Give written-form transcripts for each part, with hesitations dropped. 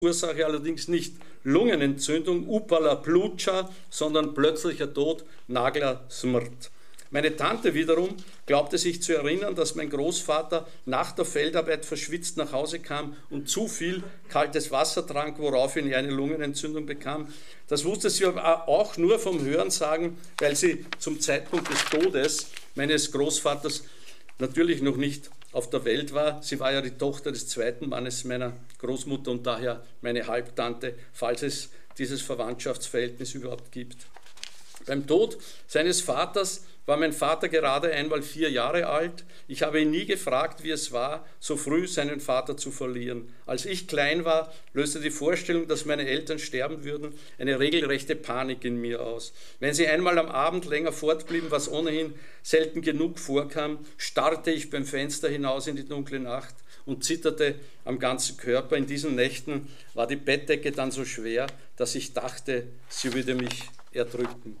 Ursache allerdings nicht Lungenentzündung, upala plucha, sondern plötzlicher Tod, nagla smrt. Meine Tante wiederum glaubte sich zu erinnern, dass mein Großvater nach der Feldarbeit verschwitzt nach Hause kam und zu viel kaltes Wasser trank, woraufhin er eine Lungenentzündung bekam. Das wusste sie aber auch nur vom Hörensagen, weil sie zum Zeitpunkt des Todes meines Großvaters natürlich noch nicht auf der Welt war. Sie war ja die Tochter des zweiten Mannes meiner Großmutter und daher meine Halbtante, falls es dieses Verwandtschaftsverhältnis überhaupt gibt. Beim Tod seines Vaters war mein Vater gerade einmal 4 Jahre alt. Ich habe ihn nie gefragt, wie es war, so früh seinen Vater zu verlieren. Als ich klein war, löste die Vorstellung, dass meine Eltern sterben würden, eine regelrechte Panik in mir aus. Wenn sie einmal am Abend länger fortblieben, was ohnehin selten genug vorkam, starrte ich beim Fenster hinaus in die dunkle Nacht und zitterte am ganzen Körper. In diesen Nächten war die Bettdecke dann so schwer, dass ich dachte, sie würde mich erdrücken.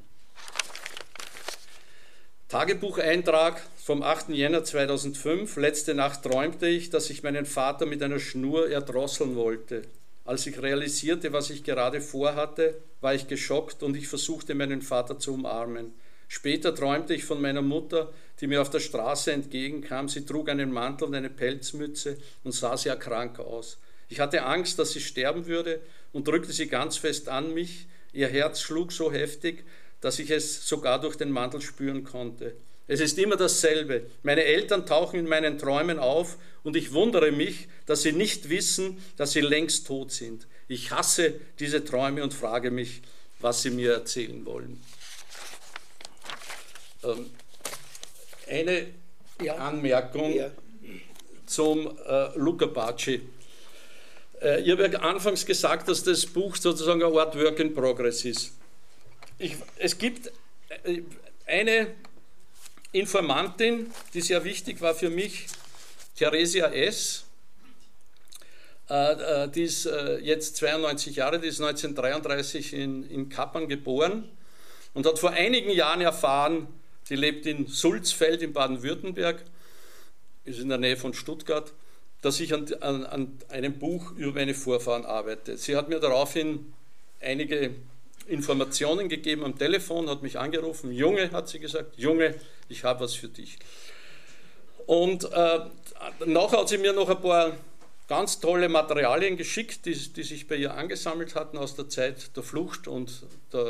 Tagebucheintrag vom 8. Jänner 2005. Letzte Nacht träumte ich, dass ich meinen Vater mit einer Schnur erdrosseln wollte. Als ich realisierte, was ich gerade vorhatte, war ich geschockt und ich versuchte, meinen Vater zu umarmen. Später träumte ich von meiner Mutter, die mir auf der Straße entgegenkam. Sie trug einen Mantel und eine Pelzmütze und sah sehr krank aus. Ich hatte Angst, dass sie sterben würde und drückte sie ganz fest an mich. Ihr Herz schlug so heftig, dass ich es sogar durch den Mantel spüren konnte. Es ist immer dasselbe. Meine Eltern tauchen in meinen Träumen auf und ich wundere mich, dass sie nicht wissen, dass sie längst tot sind. Ich hasse diese Träume und frage mich, was sie mir erzählen wollen. Eine Anmerkung zum Luca Bacci. Ich habe ja anfangs gesagt, dass das Buch sozusagen eine Art Work in Progress ist. Es gibt eine Informantin, die sehr wichtig war für mich, Theresia S., die ist jetzt 92 Jahre, die ist 1933 in Kappern geboren und hat vor einigen Jahren erfahren, sie lebt in Sulzfeld in Baden-Württemberg, ist in der Nähe von Stuttgart, dass ich an einem Buch über meine Vorfahren arbeite. Sie hat mir daraufhin einige Informationen gegeben am Telefon, hat mich angerufen. Junge, hat sie gesagt, Junge, ich habe was für dich. Und nachher hat sie mir noch ein paar ganz tolle Materialien geschickt, die sich bei ihr angesammelt hatten aus der Zeit der Flucht und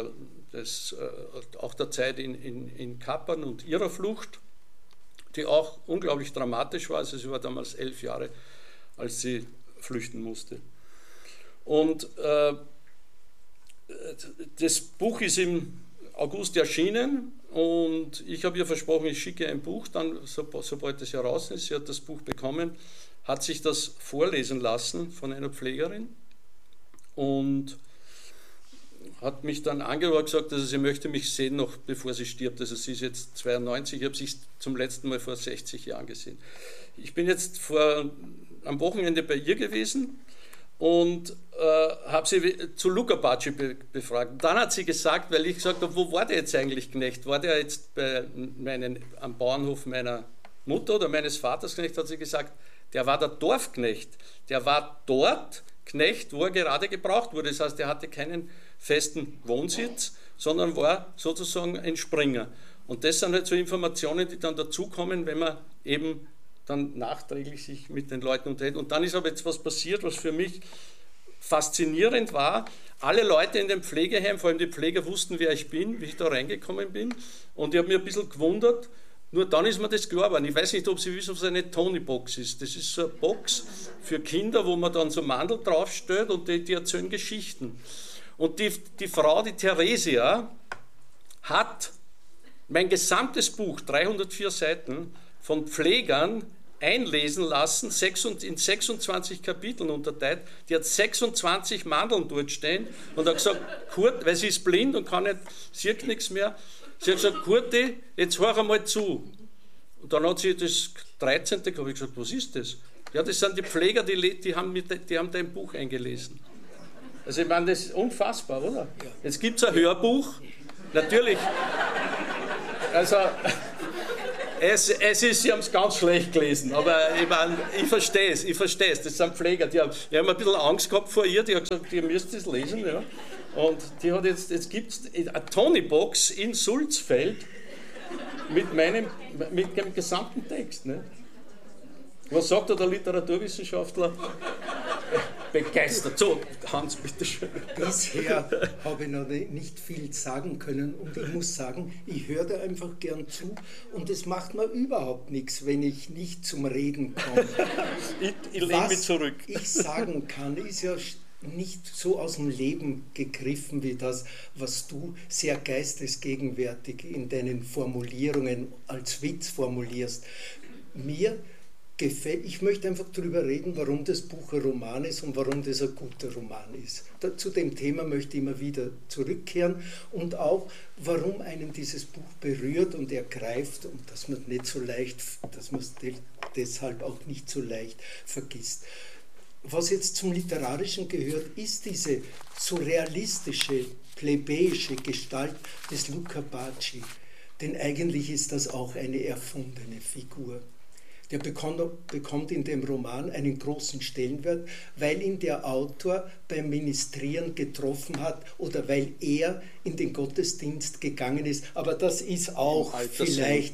auch der Zeit in Kappern und ihrer Flucht, die auch unglaublich dramatisch war. Also sie war damals 11 Jahre, als sie flüchten musste. Und das Buch ist im August erschienen und ich habe ihr versprochen, ich schicke ein Buch dann, sobald es heraus ist. Sie hat das Buch bekommen, hat sich das vorlesen lassen von einer Pflegerin und hat mich dann angerufen und gesagt, also sie möchte mich sehen, noch bevor sie stirbt. Also sie ist jetzt 92, ich habe sie zum letzten Mal vor 60 Jahren gesehen. Ich bin jetzt am Wochenende bei ihr gewesen und habe sie zu Luca Bacci befragt. Dann hat sie gesagt, weil ich gesagt habe, wo war der jetzt eigentlich Knecht? War der jetzt am Bauernhof meiner Mutter oder meines Vaters Knecht? Hat sie gesagt, der war der Dorfknecht. Der war dort Knecht, wo er gerade gebraucht wurde. Das heißt, er hatte keinen festen Wohnsitz, sondern war sozusagen ein Springer. Und das sind halt so Informationen, die dann dazukommen, wenn man eben dann nachträglich sich mit den Leuten unterhält. Und dann ist aber jetzt was passiert, was für mich faszinierend war. Alle Leute in dem Pflegeheim, vor allem die Pfleger, wussten, wer ich bin, wie ich da reingekommen bin. Und ich habe mich ein bisschen gewundert, nur dann ist mir das klar geworden. Ich weiß nicht, ob Sie wissen, was eine Tony-Box ist. Das ist so eine Box für Kinder, wo man dann so Mandel draufstellt und die erzählen Geschichten. Und die Frau, die Theresia, hat mein gesamtes Buch, 304 Seiten, von Pflegern einlesen lassen, in 26 Kapiteln unterteilt. Die hat 26 Mandeln dort stehen und hat gesagt, Kurt, weil sie ist blind und sieht nichts mehr, sie hat gesagt, Kurti, jetzt hör einmal zu. Und dann hat sie das 13. habe ich gesagt, was ist das? Ja, das sind die Pfleger, die haben dein Buch eingelesen. Also ich meine, das ist unfassbar, oder? Ja. Jetzt gibt es ein Hörbuch, natürlich. Also Es ist, Sie haben es ganz schlecht gelesen, aber ich verstehe es, das sind Pfleger, die haben ein bisschen Angst gehabt vor ihr, die hat gesagt, ihr müsst es lesen, ja. Und die hat jetzt gibt es eine Tonybox in Sulzfeld mit dem gesamten Text. Ne? Was sagt da der Literaturwissenschaftler? Begeistert. So, Hans, bitteschön. Bisher habe ich noch nicht viel sagen können und ich muss sagen, ich höre da einfach gern zu und es macht mir überhaupt nichts, wenn ich nicht zum Reden komme. Ich lehne mich zurück. Was ich sagen kann, ist ja nicht so aus dem Leben gegriffen wie das, was du sehr geistesgegenwärtig in deinen Formulierungen als Witz formulierst. Mir gefällt, ich möchte einfach darüber reden, warum das Buch ein Roman ist und warum das ein guter Roman ist. Zu dem Thema möchte ich immer wieder zurückkehren und auch, warum einen dieses Buch berührt und ergreift und dass man es deshalb auch nicht so leicht vergisst. Was jetzt zum Literarischen gehört, ist diese surrealistische, plebejische Gestalt des Luca Bacci. Denn eigentlich ist das auch eine erfundene Figur. Der bekommt in dem Roman einen großen Stellenwert, weil ihn der Autor beim Ministrieren getroffen hat oder weil er in den Gottesdienst gegangen ist. Aber das ist auch vielleicht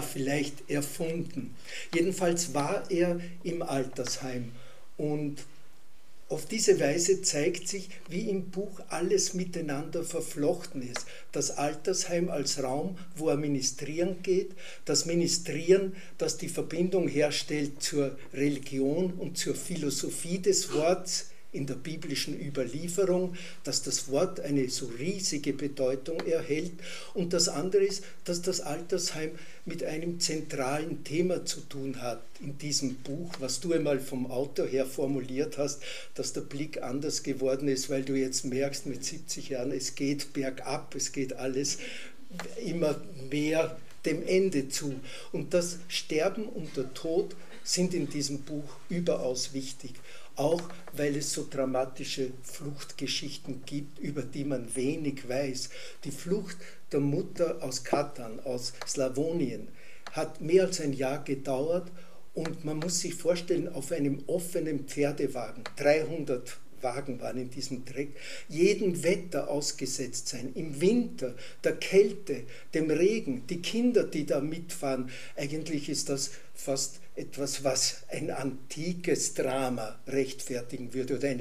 erfunden. Jedenfalls war er im Altersheim. Und auf diese Weise zeigt sich, wie im Buch alles miteinander verflochten ist. Das Altersheim als Raum, wo er ministrieren geht, das Ministrieren, das die Verbindung herstellt zur Religion und zur Philosophie des Wortes in der biblischen Überlieferung, dass das Wort eine so riesige Bedeutung erhält. Und das andere ist, dass das Altersheim mit einem zentralen Thema zu tun hat in diesem Buch, was du einmal vom Autor her formuliert hast, dass der Blick anders geworden ist, weil du jetzt merkst mit 70 Jahren, es geht bergab, es geht alles immer mehr dem Ende zu. Und das Sterben und der Tod sind in diesem Buch überaus wichtig. Auch weil es so dramatische Fluchtgeschichten gibt, über die man wenig weiß. Die Flucht der Mutter aus Katan, aus Slawonien, hat mehr als ein Jahr gedauert und man muss sich vorstellen, auf einem offenen Pferdewagen, 300 Wagen waren in diesem Dreck, jedem Wetter ausgesetzt sein, im Winter, der Kälte, dem Regen, die Kinder, die da mitfahren. Eigentlich ist das fast etwas, was ein antikes Drama rechtfertigen würde oder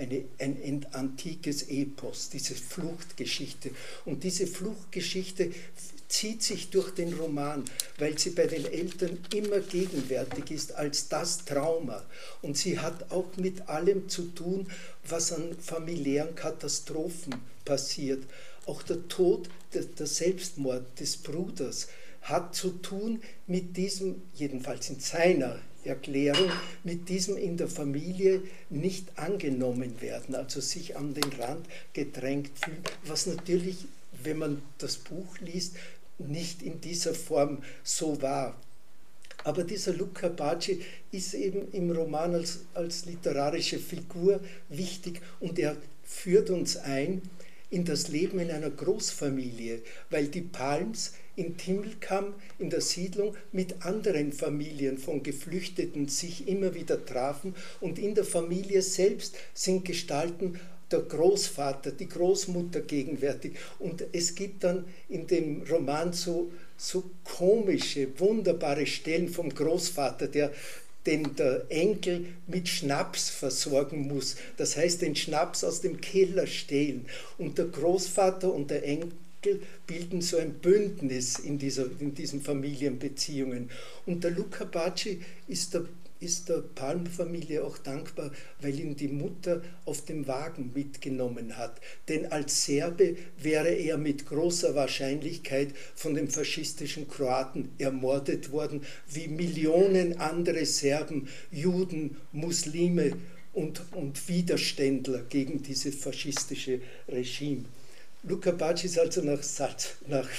ein antikes Epos, diese Fluchtgeschichte. Und diese Fluchtgeschichte zieht sich durch den Roman, weil sie bei den Eltern immer gegenwärtig ist als das Trauma. Und sie hat auch mit allem zu tun, was an familiären Katastrophen passiert. Auch der Tod, der Selbstmord des Bruders hat zu tun mit diesem, jedenfalls in seiner Erklärung, mit diesem in der Familie nicht angenommen werden, also sich an den Rand gedrängt fühlen, was natürlich, wenn man das Buch liest, nicht in dieser Form so war. Aber dieser Luca Bacci ist eben im Roman als literarische Figur wichtig und er führt uns ein in das Leben in einer Großfamilie, weil die Palms in Timilkam in der Siedlung mit anderen Familien von Geflüchteten sich immer wieder trafen und in der Familie selbst sind Gestalten der Großvater, die Großmutter gegenwärtig und es gibt dann in dem Roman so komische, wunderbare Stellen vom Großvater, den der Enkel mit Schnaps versorgen muss. Das heißt, den Schnaps aus dem Keller stehlen. Und der Großvater und der Enkel bilden so ein Bündnis in diesen Familienbeziehungen. Und der Luca Bacci ist der Palm-Familie auch dankbar, weil ihn die Mutter auf dem Wagen mitgenommen hat. Denn als Serbe wäre er mit großer Wahrscheinlichkeit von den faschistischen Kroaten ermordet worden, wie Millionen andere Serben, Juden, Muslime und Widerständler gegen dieses faschistische Regime. Luca Bacci ist also nach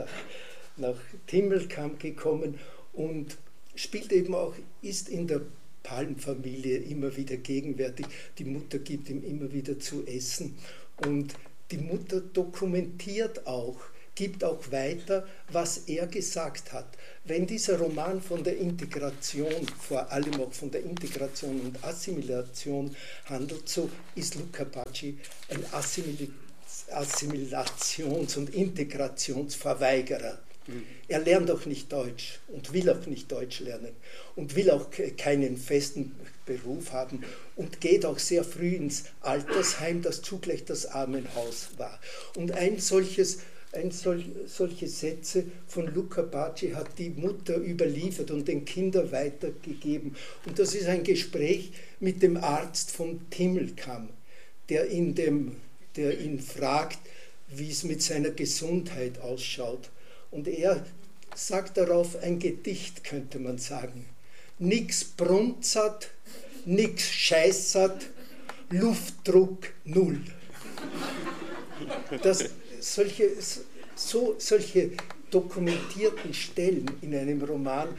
Timilkam gekommen und spielt eben auch, ist in der Palm-Familie immer wieder gegenwärtig. Die Mutter gibt ihm immer wieder zu essen und die Mutter dokumentiert auch gibt auch weiter, was er gesagt hat. Wenn dieser Roman von der Integration, vor allem auch von der Integration und Assimilation handelt, so ist Luca Paci ein Assimilations- und Integrationsverweigerer. Er lernt auch nicht Deutsch und will auch nicht Deutsch lernen und will auch keinen festen Beruf haben und geht auch sehr früh ins Altersheim, das zugleich das Armenhaus war. Und solche Sätze von Luca Paci hat die Mutter überliefert und den Kindern weitergegeben. Und das ist ein Gespräch mit dem Arzt vom Timmelkamm, der ihn fragt, wie es mit seiner Gesundheit ausschaut. Und er sagt darauf ein Gedicht, könnte man sagen. Nix brunzert, nix scheißert, Luftdruck null. Solche dokumentierten Stellen in einem Roman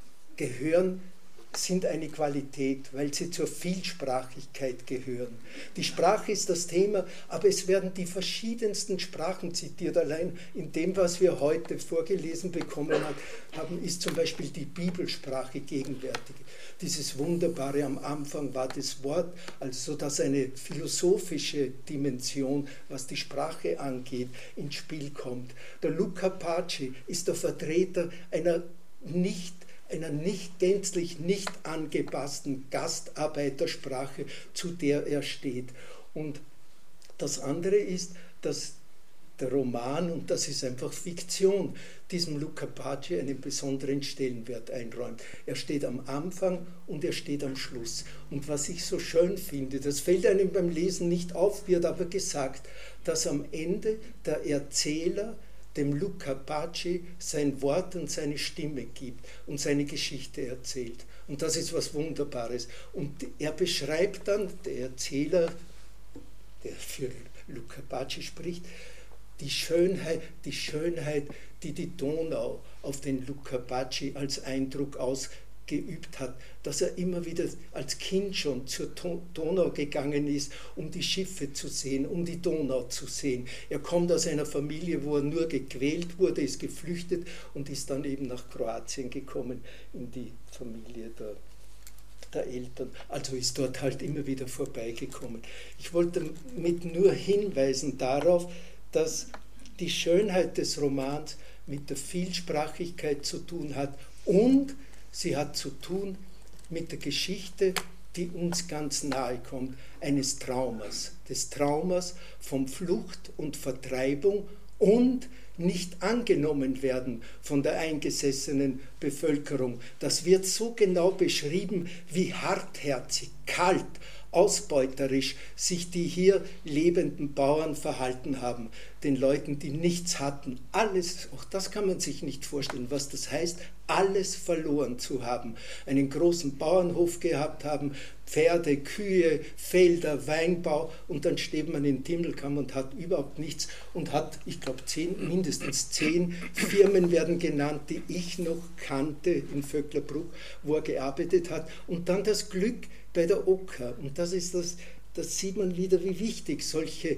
sind eine Qualität, weil sie zur Vielsprachigkeit gehören. Die Sprache ist das Thema, aber es werden die verschiedensten Sprachen zitiert. Allein in dem, was wir heute vorgelesen bekommen haben, ist zum Beispiel die Bibelsprache gegenwärtig. Dieses Wunderbare am Anfang war das Wort, also dass eine philosophische Dimension, was die Sprache angeht, ins Spiel kommt. Der Luca Paci ist der Vertreter einer nicht gänzlich nicht angepassten Gastarbeitersprache, zu der er steht. Und das andere ist, dass der Roman, und das ist einfach Fiktion, diesem Luca Paci einen besonderen Stellenwert einräumt. Er steht am Anfang und er steht am Schluss. Und was ich so schön finde, das fällt einem beim Lesen nicht auf, wird aber gesagt, dass am Ende der Erzähler dem Luca Paci sein Wort und seine Stimme gibt und seine Geschichte erzählt. Und das ist was Wunderbares. Und er beschreibt dann, der Erzähler, der für Luca Paci spricht, die Schönheit, die die Donau auf den Luca Paci als Eindruck ausgeübt hat, dass er immer wieder als Kind schon zur Donau gegangen ist, um die Schiffe zu sehen, um die Donau zu sehen. Er kommt aus einer Familie, wo er nur gequält wurde, ist geflüchtet und ist dann eben nach Kroatien gekommen, in die Familie der Eltern. Also ist dort halt immer wieder vorbeigekommen. Ich wollte damit nur hinweisen darauf, dass die Schönheit des Romans mit der Vielsprachigkeit zu tun hat und sie hat zu tun mit der Geschichte, die uns ganz nahe kommt, eines Traumas, des Traumas von Flucht und Vertreibung und nicht angenommen werden von der eingesessenen Bevölkerung. Das wird so genau beschrieben, wie hartherzig, kalt, ausbeuterisch sich die hier lebenden Bauern verhalten haben, den Leuten, die nichts hatten. Alles, auch das kann man sich nicht vorstellen, was das heißt, alles verloren zu haben. Einen großen Bauernhof gehabt haben, Pferde, Kühe, Felder, Weinbau und dann steht man in Timmelkamm und hat überhaupt nichts und hat, ich glaube, mindestens 10 Firmen werden genannt, die ich noch kannte in Vöcklerbruck, wo er gearbeitet hat und dann das Glück bei der Oker. Und das sieht man wieder, wie wichtig solche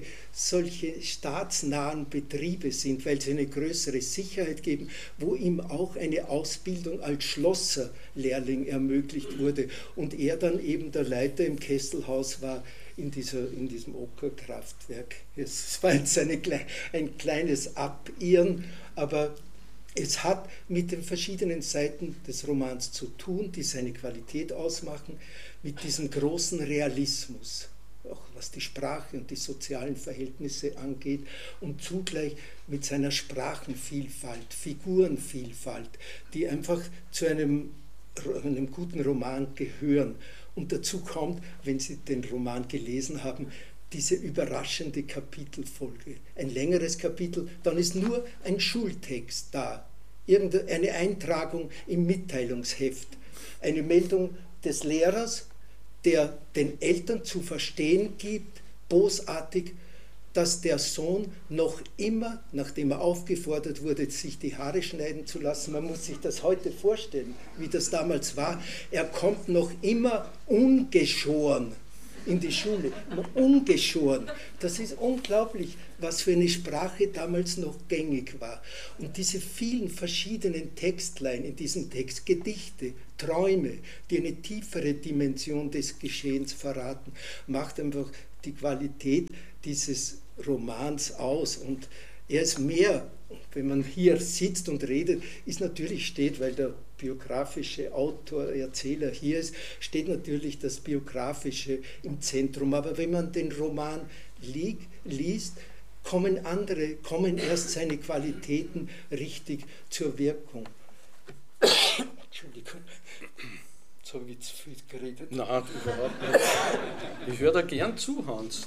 staatsnahen Betriebe sind, weil sie eine größere Sicherheit geben, wo ihm auch eine Ausbildung als Schlosserlehrling ermöglicht wurde und er dann eben der Leiter im Kesselhaus war in diesem Okerkraftwerk. Es war jetzt ein kleines Abirren, aber es hat mit den verschiedenen Seiten des Romans zu tun, die seine Qualität ausmachen, mit diesem großen Realismus, auch was die Sprache und die sozialen Verhältnisse angeht und zugleich mit seiner Sprachenvielfalt, Figurenvielfalt, die einfach zu einem guten Roman gehören. Und dazu kommt, wenn Sie den Roman gelesen haben, diese überraschende Kapitelfolge. Ein längeres Kapitel, dann ist nur ein Schultext da, irgendeine Eintragung im Mitteilungsheft, eine Meldung des Lehrers, der den Eltern zu verstehen gibt, bosartig, dass der Sohn noch immer, nachdem er aufgefordert wurde, sich die Haare schneiden zu lassen, man muss sich das heute vorstellen, wie das damals war, er kommt noch immer ungeschoren in die Schule, ungeschoren. Das ist unglaublich, was für eine Sprache damals noch gängig war. Und diese vielen verschiedenen Textlein in diesem Text, Gedichte, Träume, die eine tiefere Dimension des Geschehens verraten, macht einfach die Qualität dieses Romans aus. Und er ist mehr, wenn man hier sitzt und redet, ist natürlich steht, weil der biografische Autor, Erzähler hier ist, steht natürlich das Biografische im Zentrum. Aber wenn man den Roman liest, kommen erst seine Qualitäten richtig zur Wirkung. Entschuldigung, jetzt habe ich zu viel geredet. Nein, überhaupt nicht. Ich höre da gern zu, Hans.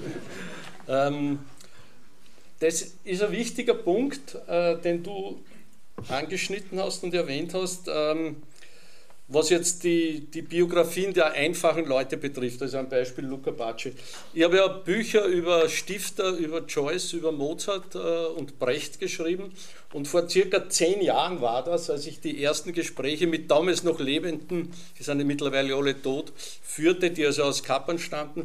Das ist ein wichtiger Punkt, den du angeschnitten hast und erwähnt hast, was jetzt die Biografien der einfachen Leute betrifft, also ein Beispiel Luca Bacci. Ich habe ja Bücher über Stifter, über Joyce, über Mozart und Brecht geschrieben und vor circa 10 Jahren war das, als ich die ersten Gespräche mit damals noch Lebenden, die sind ja mittlerweile alle tot, führte, die also aus Kappern stammten,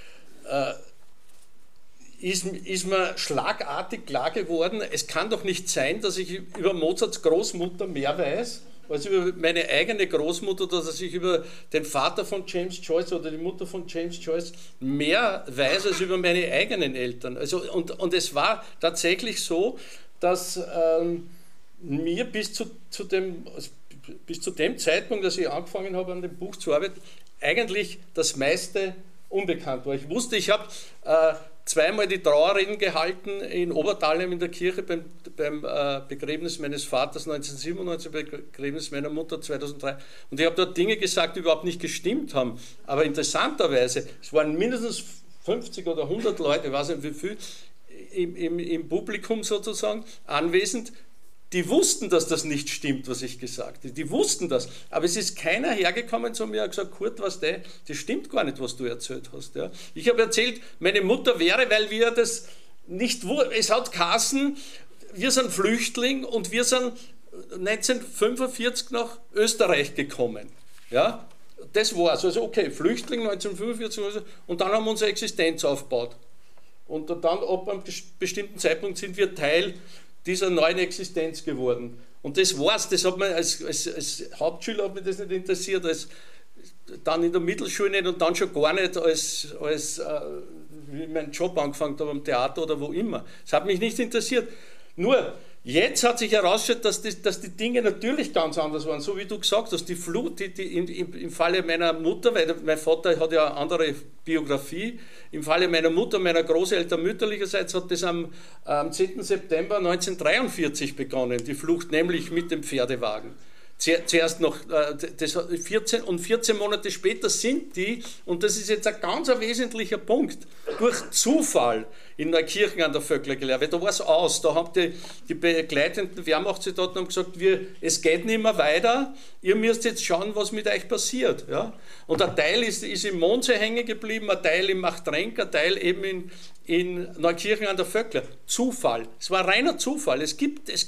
ist mir schlagartig klar geworden, es kann doch nicht sein, dass ich über Mozarts Großmutter mehr weiß, als über meine eigene Großmutter, oder dass ich über den Vater von James Joyce oder die Mutter von James Joyce mehr weiß als über meine eigenen Eltern. Also, und es war tatsächlich so, dass mir bis zu dem Zeitpunkt, dass ich angefangen habe, an dem Buch zu arbeiten, eigentlich das meiste unbekannt war. Ich wusste, ich habe zweimal die Trauerreden gehalten in Oberthalheim in der Kirche beim Begräbnis meines Vaters 1997, beim Begräbnis meiner Mutter 2003. Und ich habe dort Dinge gesagt, die überhaupt nicht gestimmt haben. Aber interessanterweise, es waren mindestens 50 oder 100 Leute, ich weiß nicht wie viel, im Publikum sozusagen anwesend, die wussten, dass das nicht stimmt, was ich gesagt habe. Die wussten das. Aber es ist keiner hergekommen zu mir und gesagt, Kurt, das stimmt gar nicht, was du erzählt hast. Ja. Ich habe erzählt, meine Mutter wäre, weil wir das nicht wussten. Es hat geheißen, wir sind Flüchtling und wir sind 1945 nach Österreich gekommen. Ja. Das war's. Also okay, Flüchtling 1945 und dann haben wir unsere Existenz aufgebaut. Und dann ab einem bestimmten Zeitpunkt sind wir Teil dieser neuen Existenz geworden. Und das war's, das hat mich als Hauptschüler hat mich das nicht interessiert, dann in der Mittelschule nicht und dann schon gar nicht, als wie ich meinen Job angefangen habe am Theater oder wo immer. Das hat mich nicht interessiert. Nur, jetzt hat sich herausgestellt, dass die Dinge natürlich ganz anders waren, so wie du gesagt hast, die Flut, im Falle meiner Mutter, weil mein Vater hat ja eine andere Biografie, im Falle meiner Mutter, meiner Großeltern mütterlicherseits hat das am 10. September 1943 begonnen, die Flucht, nämlich mit dem Pferdewagen. Zuerst noch 14 Monate später sind die, und das ist jetzt ein ganz wesentlicher Punkt, durch Zufall in Neukirchen an der Vöckler gelernt. Da war es aus, da haben die begleitenden Wehrmachtssoldaten gesagt, es geht nicht mehr weiter, ihr müsst jetzt schauen, was mit euch passiert. Ja? Und ein Teil ist im Mondsee hängen geblieben, ein Teil im Machtrenk, ein Teil eben in Neukirchen an der Vöckler. Zufall, es war reiner Zufall, es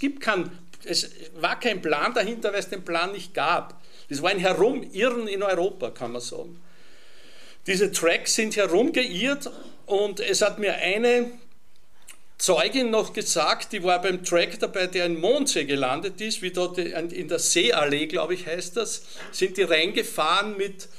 war kein Plan dahinter, weil es den Plan nicht gab. Das war ein Herumirren in Europa, kann man sagen. Diese Tracks sind herumgeirrt und es hat mir eine Zeugin noch gesagt, die war beim Track dabei, der in Mondsee gelandet ist, wie dort in der Seeallee, glaube ich, heißt das, sind die reingefahren mit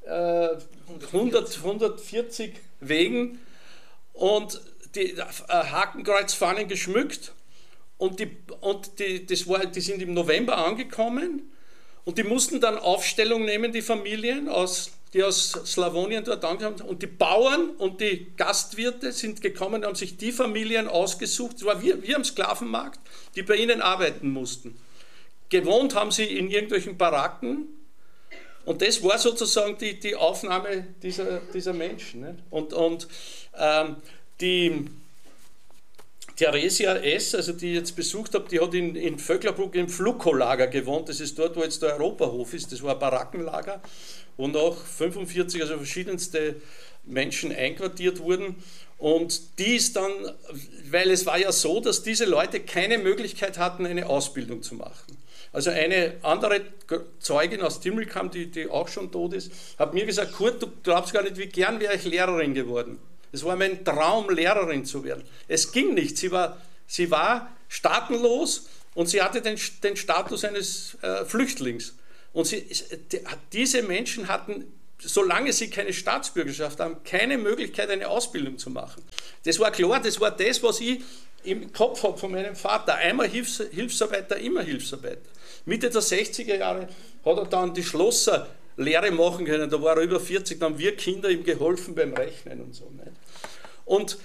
140 Wegen und die Hakenkreuzfahnen geschmückt. Und die sind im November angekommen und die mussten dann Aufstellung nehmen, die Familien, die aus Slawonien dort angekommen sind. Und die Bauern und die Gastwirte sind gekommen und haben sich die Familien ausgesucht, es war wie am Sklavenmarkt, die bei ihnen arbeiten mussten. Gewohnt haben sie in irgendwelchen Baracken und das war sozusagen die Aufnahme dieser Menschen. Ne? Und Theresia S., also die ich jetzt besucht habe, die hat in Vöcklerbruck im Flukolager gewohnt. Das ist dort, wo jetzt der Europahof ist. Das war ein Barackenlager, wo nach 45, also verschiedenste Menschen einquartiert wurden. Und die ist dann, weil es war ja so, dass diese Leute keine Möglichkeit hatten, eine Ausbildung zu machen. Also eine andere Zeugin aus Timmelkamp, die auch schon tot ist, hat mir gesagt, Kurt, du glaubst gar nicht, wie gern wäre ich Lehrerin geworden. Es war mein Traum, Lehrerin zu werden. Es ging nicht. Sie war staatenlos und sie hatte den Status eines Flüchtlings. Und diese Menschen hatten, solange sie keine Staatsbürgerschaft haben, keine Möglichkeit, eine Ausbildung zu machen. Das war klar, das war das, was ich im Kopf habe von meinem Vater. Einmal Hilfsarbeiter, immer Hilfsarbeiter. Mitte der 60er Jahre hat er dann die Schlosserlehre machen können. Da war er über 40, da haben wir Kinder ihm geholfen beim Rechnen und so. Nicht? Und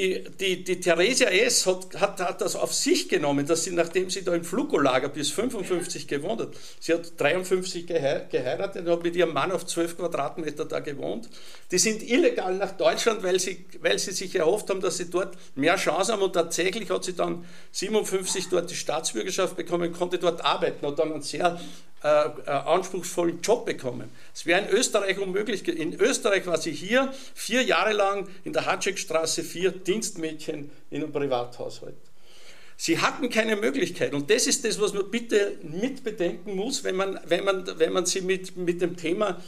die Theresia S. hat das auf sich genommen, dass sie, nachdem sie da im Flukolager bis 55 gewohnt hat, sie hat 53 geheiratet und hat mit ihrem Mann auf 12 Quadratmeter da gewohnt. Die sind illegal nach Deutschland, weil sie sich erhofft haben, dass sie dort mehr Chance haben, und tatsächlich hat sie dann 57 dort die Staatsbürgerschaft bekommen, konnte dort arbeiten, hat dann einen sehr anspruchsvollen Job bekommen. Es wäre in Österreich unmöglich. In Österreich war sie hier 4 Jahre lang in der Hatschekstraße 4 Dienstmädchen in einem Privathaushalt. Sie hatten keine Möglichkeit, und das ist das, was man bitte mitbedenken muss, wenn man sich mit dem Thema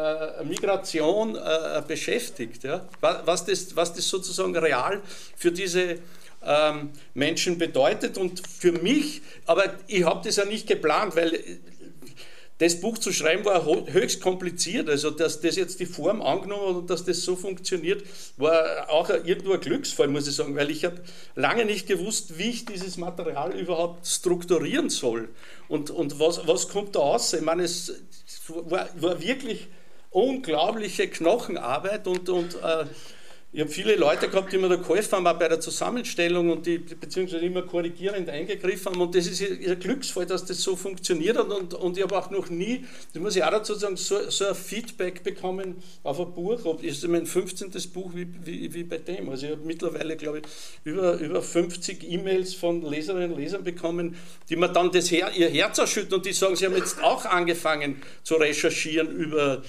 Migration beschäftigt. Ja? Was das sozusagen real für diese Menschen bedeutet, und für mich, aber ich habe das ja nicht geplant, weil das Buch zu schreiben war höchst kompliziert, also dass das jetzt die Form angenommen hat und dass das so funktioniert, war auch irgendwo ein Glücksfall, muss ich sagen, weil ich habe lange nicht gewusst, wie ich dieses Material überhaupt strukturieren soll und was kommt da raus. Ich meine, es war wirklich unglaubliche Knochenarbeit, und ich habe viele Leute gehabt, die mir da geholfen haben, auch bei der Zusammenstellung, und die beziehungsweise immer korrigierend eingegriffen haben, und das ist ein Glücksfall, dass das so funktioniert hat, und ich habe auch noch nie, das muss ich auch dazu sagen, so ein Feedback bekommen auf ein Buch. Das ist mein 15. Buch wie bei dem. Also ich habe mittlerweile, glaube ich, über 50 E-Mails von Leserinnen und Lesern bekommen, die mir dann ihr Herz erschüttern, und die sagen, sie haben jetzt auch angefangen zu recherchieren über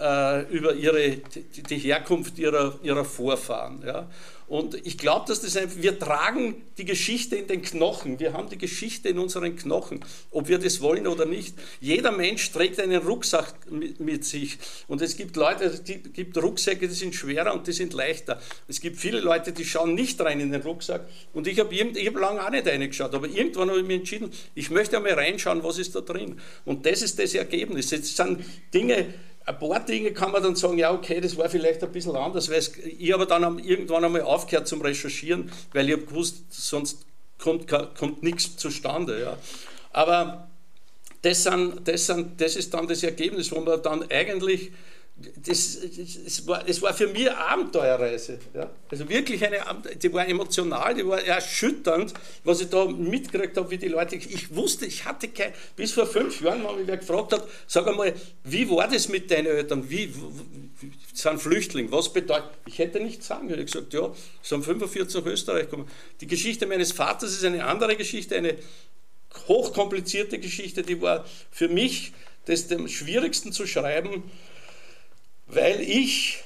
die Herkunft ihrer Vorfahren. Ja. Und ich glaube, dass wir tragen die Geschichte in den Knochen, wir haben die Geschichte in unseren Knochen, ob wir das wollen oder nicht. Jeder Mensch trägt einen Rucksack mit sich, und es gibt gibt Rucksäcke, die sind schwerer und die sind leichter. Es gibt viele Leute, die schauen nicht rein in den Rucksack, und ich hab lange auch nicht reingeschaut, aber irgendwann habe ich mich entschieden, ich möchte einmal reinschauen, was ist da drin, und das ist das Ergebnis. Jetzt sind ein paar Dinge kann man dann sagen, ja okay, das war vielleicht ein bisschen anders, weil ich habe dann irgendwann einmal aufgehört zum Recherchieren, weil ich habe gewusst, sonst kommt nichts zustande. Ja. Aber das ist dann das Ergebnis, wo man dann eigentlich, es war für mich eine Abenteuerreise. Ja. Also wirklich die war emotional, die war erschütternd, was ich da mitgekriegt habe, wie die Leute, ich wusste, ich hatte bis vor 5 Jahren, wenn mich wer gefragt hat, sag einmal, wie war das mit deinen Eltern, wie sind Flüchtlinge, was bedeutet, ich hätte nichts sagen können. Ich habe gesagt, ja, sind 45 nach Österreich gekommen. Die Geschichte meines Vaters ist eine andere Geschichte, eine hochkomplizierte Geschichte, die war für mich das am schwierigsten zu schreiben, weil ich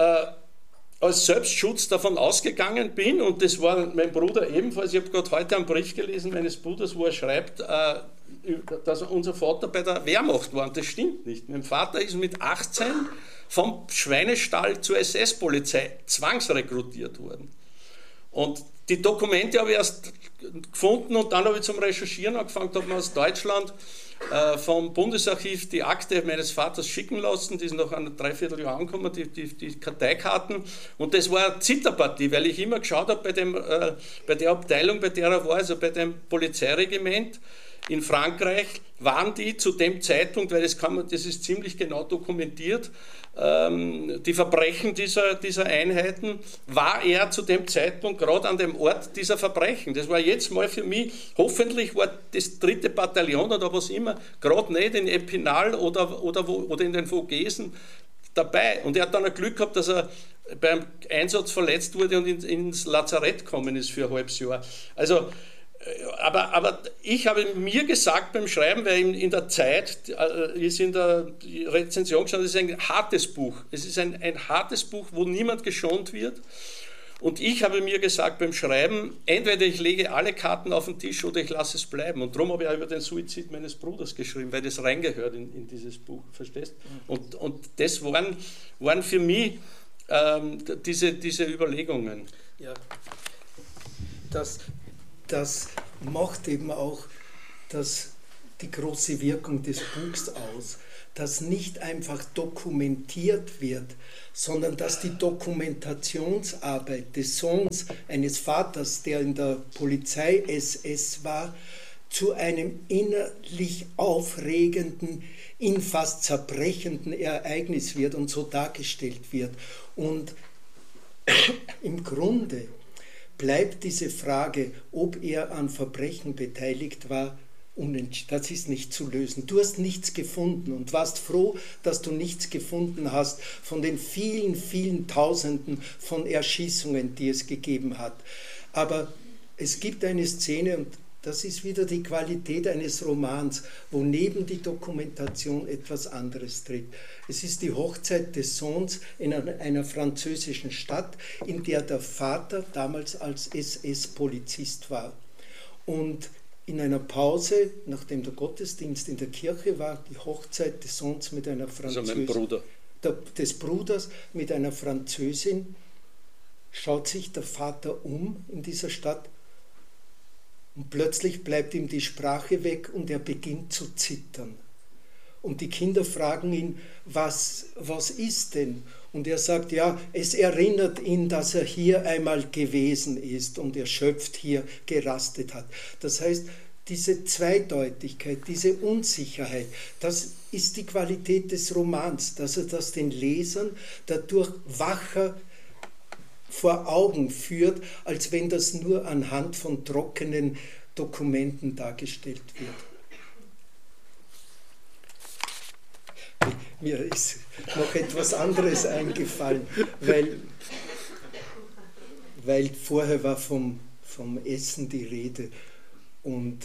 als Selbstschutz davon ausgegangen bin, und das war mein Bruder ebenfalls. Ich habe gerade heute einen Brief gelesen meines Bruders, wo er schreibt, dass unser Vater bei der Wehrmacht war, und das stimmt nicht. Mein Vater ist mit 18 vom Schweinestall zur SS-Polizei zwangsrekrutiert worden. Und die Dokumente habe ich erst gefunden, und dann habe ich zum Recherchieren angefangen, habe mir aus Deutschland vom Bundesarchiv die Akte meines Vaters schicken lassen, die ist nach einem Dreivierteljahr angekommen, die Karteikarten, und das war eine Zitterpartie, weil ich immer geschaut habe bei der Abteilung, bei der er war, also bei dem Polizeiregiment in Frankreich, waren die zu dem Zeitpunkt, weil das ist ziemlich genau dokumentiert, die Verbrechen dieser Einheiten, war er zu dem Zeitpunkt gerade an dem Ort dieser Verbrechen. Das war jetzt mal für mich, hoffentlich war das 3. Bataillon oder was immer, gerade nicht in Epinal oder in den Vogesen, dabei. Und er hat dann ein Glück gehabt, dass er beim Einsatz verletzt wurde und ins Lazarett gekommen ist für ein halbes Jahr. Also, aber ich habe mir gesagt beim Schreiben, weil in der Zeit ist in der Rezension gestanden, es ist ein hartes Buch. Es ist ein hartes Buch, wo niemand geschont wird. Und ich habe mir gesagt beim Schreiben, entweder ich lege alle Karten auf den Tisch oder ich lasse es bleiben. Und darum habe ich auch über den Suizid meines Bruders geschrieben, weil das reingehört in dieses Buch, verstehst? Und das waren für mich diese Überlegungen. Ja, das macht eben auch die große Wirkung des Buchs aus, dass nicht einfach dokumentiert wird, sondern dass die Dokumentationsarbeit des Sohns eines Vaters, der in der Polizei-SS war, zu einem innerlich aufregenden, ihn fast zerbrechenden Ereignis wird und so dargestellt wird. Und im Grunde bleibt diese Frage, ob er an Verbrechen beteiligt war, das ist nicht zu lösen. Du hast nichts gefunden und warst froh, dass du nichts gefunden hast von den vielen, vielen Tausenden von Erschießungen, die es gegeben hat. Aber es gibt eine Szene, und das ist wieder die Qualität eines Romans, wo neben die Dokumentation etwas anderes tritt. Es ist die Hochzeit des Sohns in einer französischen Stadt, in der der Vater damals als SS-Polizist war. Und in einer Pause, nachdem der Gottesdienst in der Kirche war, die Hochzeit des Sohns mit einer Französin, also mein Bruder. Des Bruders mit einer Französin, schaut sich der Vater um in dieser Stadt und plötzlich bleibt ihm die Sprache weg und er beginnt zu zittern. Und die Kinder fragen ihn, was ist denn? Und er sagt, ja, es erinnert ihn, dass er hier einmal gewesen ist und erschöpft hier gerastet hat. Das heißt, diese Zweideutigkeit, diese Unsicherheit, das ist die Qualität des Romans, dass er das den Lesern dadurch wacher vor Augen führt, als wenn das nur anhand von trockenen Dokumenten dargestellt wird. Mir ist noch etwas anderes eingefallen, weil vorher war vom Essen die Rede und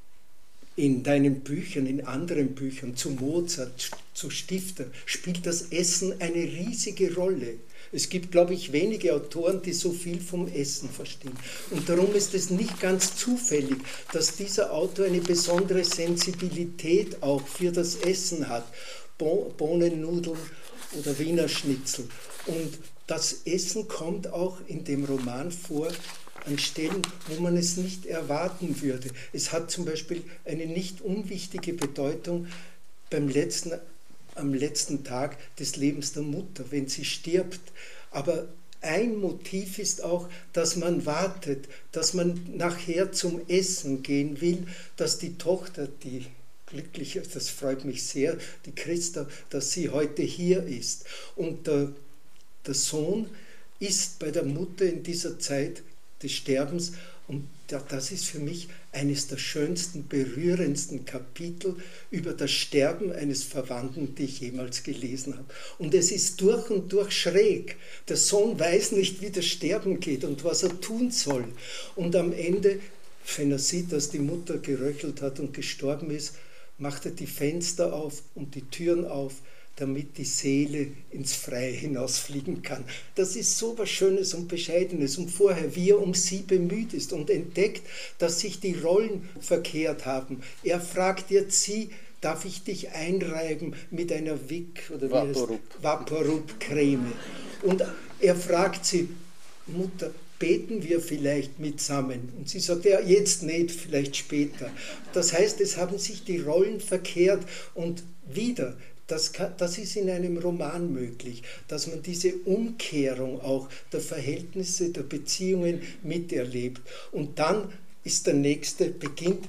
in deinen Büchern, in anderen Büchern, zu Mozart, zu Stifter, spielt das Essen eine riesige Rolle. Es gibt, glaube ich, wenige Autoren, die so viel vom Essen verstehen. Und darum ist es nicht ganz zufällig, dass dieser Autor eine besondere Sensibilität auch für das Essen hat. Bohnennudeln oder Wiener Schnitzel. Und das Essen kommt auch in dem Roman vor an Stellen, wo man es nicht erwarten würde. Es hat zum Beispiel eine nicht unwichtige Bedeutung am letzten Tag des Lebens der Mutter, wenn sie stirbt. Aber ein Motiv ist auch, dass man wartet, dass man nachher zum Essen gehen will, dass die Tochter, die glücklich, das freut mich sehr, die Christa, dass sie heute hier ist. Und der Sohn ist bei der Mutter in dieser Zeit des Sterbens und das ist für mich eines der schönsten, berührendsten Kapitel über das Sterben eines Verwandten, die ich jemals gelesen habe. Und es ist durch und durch schräg. Der Sohn weiß nicht, wie das Sterben geht und was er tun soll. Und am Ende, wenn er sieht, dass die Mutter geröchelt hat und gestorben ist, macht er die Fenster auf und die Türen auf, damit die Seele ins Freie hinausfliegen kann. Das ist so was Schönes und Bescheidenes. Und vorher, wie er um sie bemüht ist und entdeckt, dass sich die Rollen verkehrt haben. Er fragt jetzt sie, darf ich dich einreiben mit einer Wick oder Vaporub-Creme? Und er fragt sie, Mutter, beten wir vielleicht mitsammen? Und sie sagt, ja, jetzt nicht, vielleicht später. Das heißt, es haben sich die Rollen verkehrt und wieder, das ist in einem Roman möglich, dass man diese Umkehrung auch der Verhältnisse, der Beziehungen miterlebt. Und dann ist der nächste, beginnt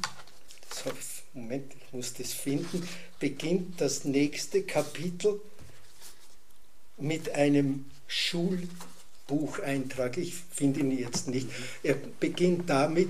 beginnt das nächste Kapitel mit einem Schulbucheintrag. Ich finde ihn jetzt nicht. Er beginnt damit,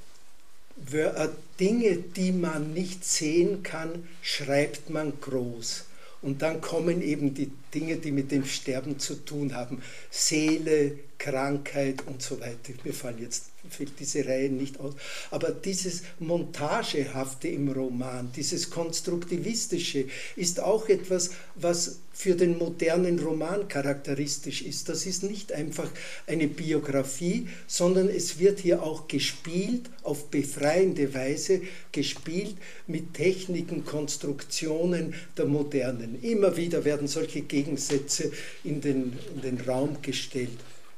Dinge, die man nicht sehen kann, schreibt man groß. Und dann kommen eben die Dinge, die mit dem Sterben zu tun haben. Seele, Krankheit und so weiter. Mir fällt diese Reihe nicht aus. Aber dieses Montagehafte im Roman, dieses Konstruktivistische, ist auch etwas, was für den modernen Roman charakteristisch ist. Das ist nicht einfach eine Biografie, sondern es wird hier auch gespielt, auf befreiende Weise gespielt mit Techniken, Konstruktionen der Modernen. Immer wieder werden solche Gegensätze in den Raum gestellt.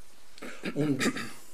Und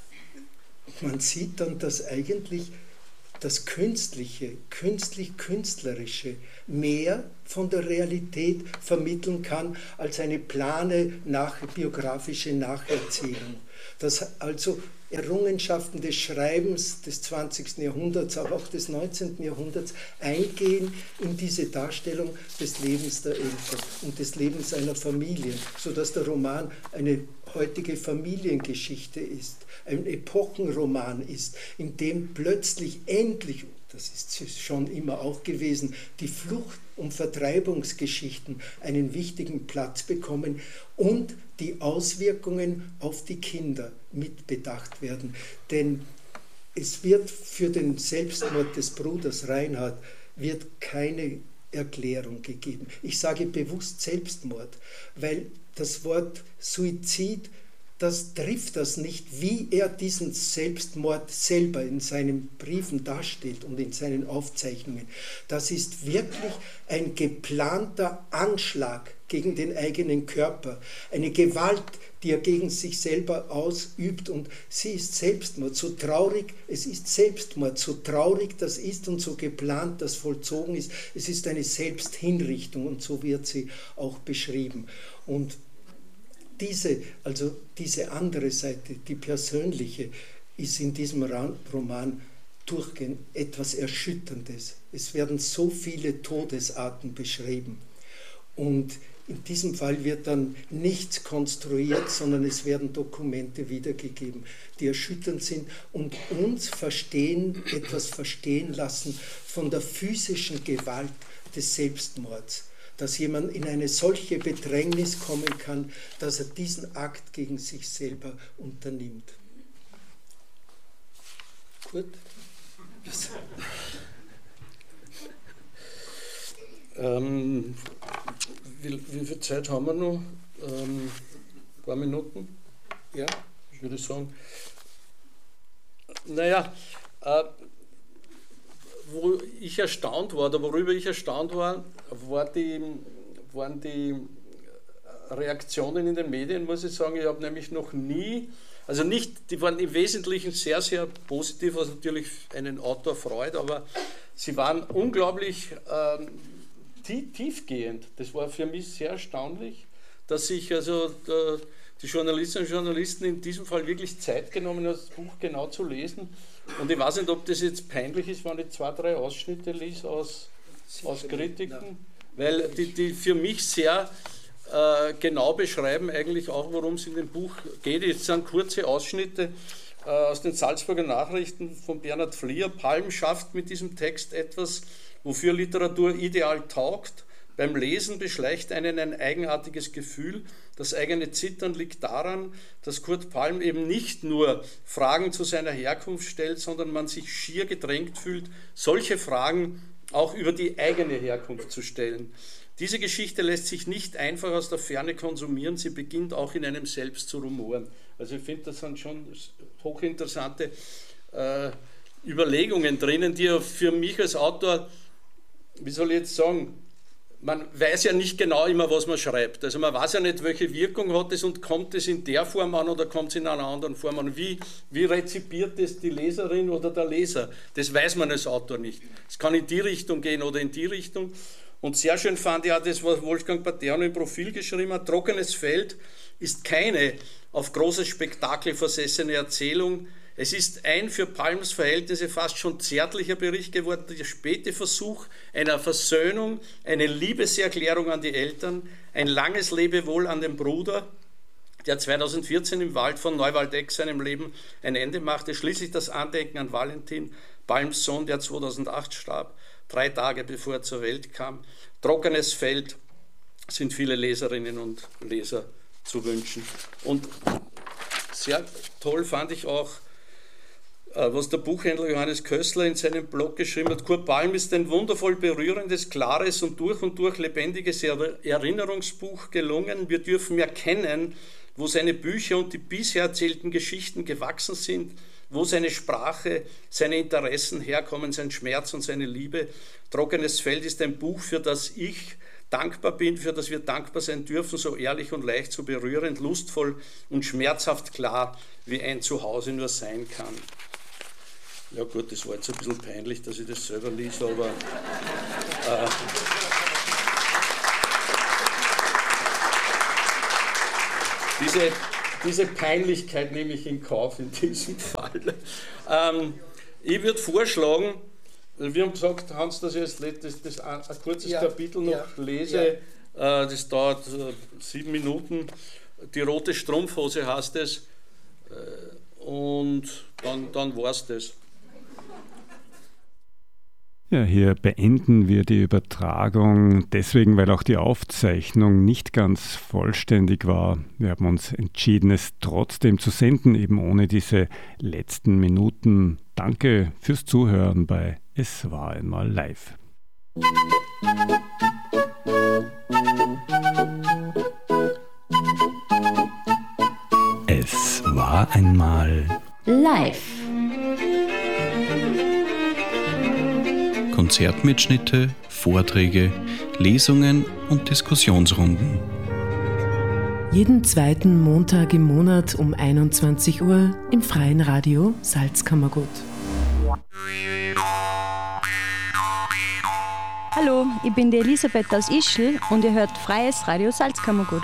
man sieht dann, dass eigentlich das Künstliche, künstlich-künstlerische mehr von der Realität vermitteln kann als eine plane biografische Nacherzählung. Dass also Errungenschaften des Schreibens des 20. Jahrhunderts, aber auch des 19. Jahrhunderts eingehen in diese Darstellung des Lebens der Eltern und des Lebens einer Familie, sodass der Roman eine heutige Familiengeschichte ist, ein Epochenroman ist, in dem plötzlich endlich, das ist schon immer auch gewesen, die Flucht- und Vertreibungsgeschichten einen wichtigen Platz bekommen und die Auswirkungen auf die Kinder mitbedacht werden. Denn es wird für den Selbstmord des Bruders Reinhard wird keine Erklärung gegeben. Ich sage bewusst Selbstmord, weil das Wort Suizid, das trifft das nicht, wie er diesen Selbstmord selber in seinen Briefen darstellt und in seinen Aufzeichnungen. Das ist wirklich ein geplanter Anschlag gegen den eigenen Körper, eine Gewalt, die er gegen sich selber ausübt, und sie ist Selbstmord. So traurig, es ist Selbstmord, so traurig das ist und so geplant das vollzogen ist, es ist eine Selbsthinrichtung, und so wird sie auch beschrieben. Und diese andere Seite, die persönliche, ist in diesem Roman durchgehend etwas Erschütterndes. Es werden so viele Todesarten beschrieben. Und in diesem Fall wird dann nichts konstruiert, sondern es werden Dokumente wiedergegeben, die erschütternd sind und uns etwas verstehen lassen von der physischen Gewalt des Selbstmords. Dass jemand in eine solche Bedrängnis kommen kann, dass er diesen Akt gegen sich selber unternimmt. Gut? Wie viel Zeit haben wir noch? Ein paar Minuten? Ja. Ich würde sagen. Naja, worüber ich erstaunt war, waren die Reaktionen in den Medien, muss ich sagen. Ich habe nämlich noch nie, die waren im Wesentlichen sehr, sehr positiv, was natürlich einen Autor freut, aber sie waren unglaublich tiefgehend. Das war für mich sehr erstaunlich, dass sich also die Journalistinnen und Journalisten in diesem Fall wirklich Zeit genommen haben, das Buch genau zu lesen. Und ich weiß nicht, ob das jetzt peinlich ist, wenn ich 2, 3 Ausschnitte lese aus Kritiken, weil die für mich sehr genau beschreiben eigentlich auch, worum es in dem Buch geht. Jetzt sind kurze Ausschnitte aus den Salzburger Nachrichten von Bernhard Flier. Palm schafft mit diesem Text etwas, wofür Literatur ideal taugt. Beim Lesen beschleicht einen ein eigenartiges Gefühl. Das eigene Zittern liegt daran, dass Kurt Palm eben nicht nur Fragen zu seiner Herkunft stellt, sondern man sich schier gedrängt fühlt, solche Fragen auch über die eigene Herkunft zu stellen. Diese Geschichte lässt sich nicht einfach aus der Ferne konsumieren, sie beginnt auch in einem selbst zu rumoren. Also ich finde, das sind schon hochinteressante Überlegungen drinnen, die ja für mich als Autor, wie soll ich jetzt sagen, man weiß ja nicht genau immer, was man schreibt. Also man weiß ja nicht, welche Wirkung hat es und kommt es in der Form an oder kommt es in einer anderen Form an. Wie rezipiert es die Leserin oder der Leser? Das weiß man als Autor nicht. Es kann in die Richtung gehen oder in die Richtung. Und sehr schön fand ich auch das, was Wolfgang Paterno im Profil geschrieben hat. Trockenes Feld ist keine auf großes Spektakel versessene Erzählung. Es ist ein für Palms Verhältnisse fast schon zärtlicher Bericht geworden, der späte Versuch einer Versöhnung, eine Liebeserklärung an die Eltern, ein langes Lebewohl an den Bruder, der 2014 im Wald von Neuwaldeck seinem Leben ein Ende machte, schließlich das Andenken an Valentin, Palms Sohn, der 2008 starb, 3 Tage bevor er zur Welt kam. Trockenes Feld sind viele Leserinnen und Leser zu wünschen. Und sehr toll fand ich auch, was der Buchhändler Johannes Kössler in seinem Blog geschrieben hat. Kurt Palm ist ein wundervoll berührendes, klares und durch lebendiges Erinnerungsbuch gelungen. Wir dürfen erkennen, wo seine Bücher und die bisher erzählten Geschichten gewachsen sind, wo seine Sprache, seine Interessen herkommen, sein Schmerz und seine Liebe. Trockenes Feld ist ein Buch, für das ich dankbar bin, für das wir dankbar sein dürfen, so ehrlich und leicht, so berührend, lustvoll und schmerzhaft klar, wie ein Zuhause nur sein kann. Ja gut, das war jetzt ein bisschen peinlich, dass ich das selber lese, aber diese Peinlichkeit nehme ich in Kauf in diesem Fall. Ich würde vorschlagen, wir haben gesagt, Hans, dass ich das ein kurzes Kapitel noch lese. Das dauert 7 Minuten. Die rote Strumpfhose heißt es. Und dann war es das. Ja, hier beenden wir die Übertragung, deswegen, weil auch die Aufzeichnung nicht ganz vollständig war. Wir haben uns entschieden, es trotzdem zu senden, eben ohne diese letzten Minuten. Danke fürs Zuhören bei Es war einmal live. Es war einmal live. Konzertmitschnitte, Vorträge, Lesungen und Diskussionsrunden. Jeden zweiten Montag im Monat um 21 Uhr im Freien Radio Salzkammergut. Hallo, ich bin die Elisabeth aus Ischl und ihr hört Freies Radio Salzkammergut.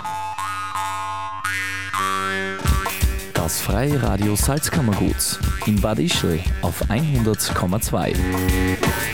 Das Freie Radio Salzkammergut in Bad Ischl auf 100,2.